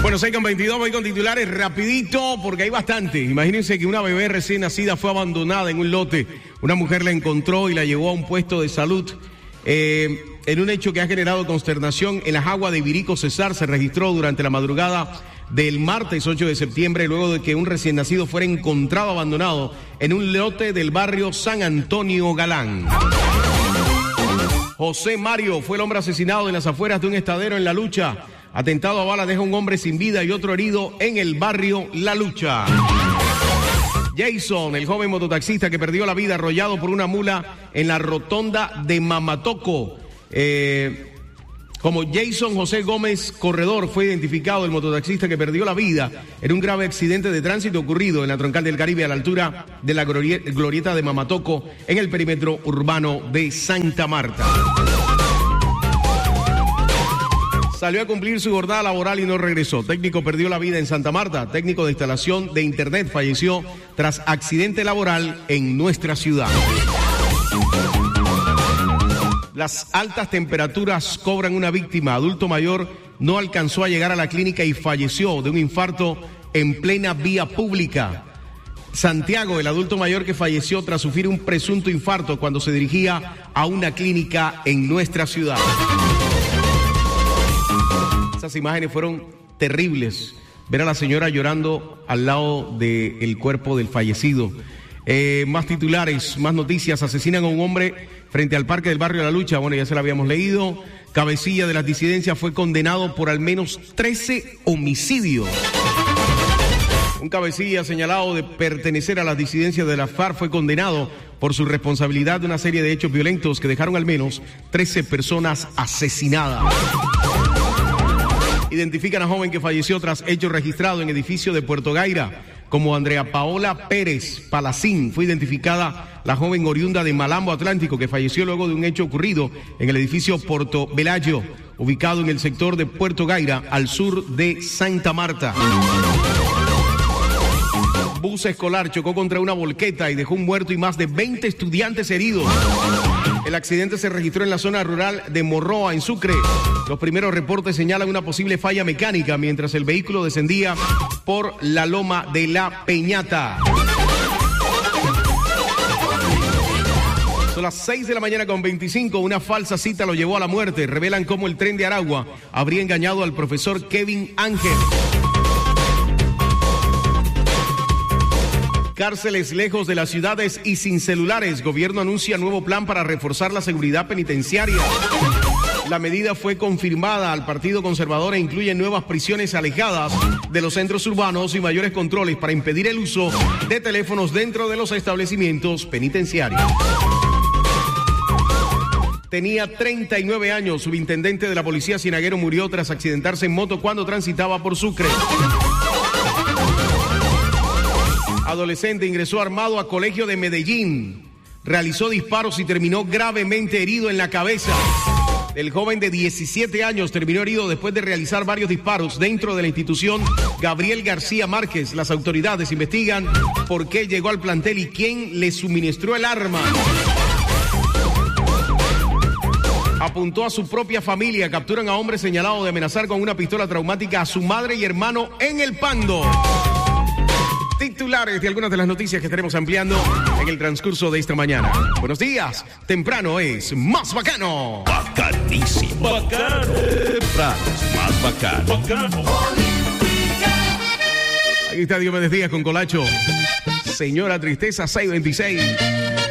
Bueno, 6:22, voy con titulares rapidito porque hay bastante. Imagínense que una bebé recién nacida fue abandonada en un lote. Una mujer la encontró y la llevó a un puesto de salud. En un hecho que ha generado consternación en las aguas de Ibirico, Cesar, se registró durante la madrugada del martes 8 de septiembre, luego de que un recién nacido fuera encontrado abandonado en un lote del barrio San Antonio Galán. José Mario fue el hombre asesinado en las afueras de un estadero en La Lucha. Atentado a bala deja un hombre sin vida y otro herido en el barrio La Lucha. Jason, el joven mototaxista que perdió la vida arrollado por una mula en la rotonda de Mamatoco. Como Jason José Gómez Corredor fue identificado el mototaxista que perdió la vida en un grave accidente de tránsito ocurrido en la troncal del Caribe a la altura de la glorieta de Mamatoco en el perímetro urbano de Santa Marta. Salió a cumplir su jornada laboral y no regresó. Técnico perdió la vida en Santa Marta. Técnico de instalación de internet falleció tras accidente laboral en nuestra ciudad. Las altas temperaturas cobran una víctima. Adulto mayor no alcanzó a llegar a la clínica y falleció de un infarto en plena vía pública. Santiago, el adulto mayor que falleció tras sufrir un presunto infarto cuando se dirigía a una clínica en nuestra ciudad. Esas imágenes fueron terribles. Ver a la señora llorando al lado del cuerpo del fallecido. Más titulares, más noticias. Asesinan a un hombre frente al parque del barrio La Lucha. Bueno, ya se la habíamos leído. Cabecilla de las disidencias fue condenado por al menos 13 homicidios. Un cabecilla señalado de pertenecer a las disidencias de la FARC fue condenado por su responsabilidad de una serie de hechos violentos que dejaron al menos 13 personas asesinadas. Identifican a joven que falleció tras hechos registrados en edificio de Puerto Gaira como Andrea Paola Pérez Palacín. Fue identificada la joven oriunda de Malambo Atlántico que falleció luego de un hecho ocurrido en el edificio Porto Velayo, ubicado en el sector de Puerto Gaira, al sur de Santa Marta. Bus escolar chocó contra una volqueta y dejó un muerto y más de 20 estudiantes heridos. El accidente se registró en la zona rural de Morroa, en Sucre. Los primeros reportes señalan una posible falla mecánica mientras el vehículo descendía por la loma de La Peñata. Son las 6 de la mañana con 25. Una falsa cita lo llevó a la muerte. Revelan cómo el tren de Aragua habría engañado al profesor Kevin Ángel. Cárceles lejos de las ciudades y sin celulares. Gobierno anuncia nuevo plan para reforzar la seguridad penitenciaria. La medida fue confirmada al Partido Conservador e incluye nuevas prisiones alejadas de los centros urbanos y mayores controles para impedir el uso de teléfonos dentro de los establecimientos penitenciarios. Tenía 39 años. Subintendente de la Policía Ciénaguero murió tras accidentarse en moto cuando transitaba por Sucre. Adolescente ingresó armado a colegio de Medellín. Realizó disparos y terminó gravemente herido en la cabeza. El joven de 17 años terminó herido después de realizar varios disparos dentro de la institución Gabriel García Márquez. Las autoridades investigan por qué llegó al plantel y quién le suministró el arma. Apuntó a su propia familia. Capturan a hombre señalado de amenazar con una pistola traumática a su madre y hermano en El Pando. Titulares de algunas de las noticias que estaremos ampliando en el transcurso de esta mañana. Buenos días, temprano es más bacano. Bacanísimo. Bacano. Temprano es más bacano. Bacano. Aquí está Diomedes Díaz con Colacho. Señora Tristeza 626.